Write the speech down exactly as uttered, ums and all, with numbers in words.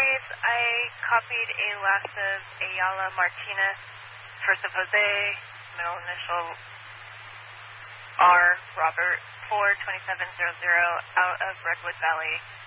trades, I copied a last of Ayala Martinez, first of Jose, middle initial R, Robert, four twenty-seven hundred out of Redwood Valley.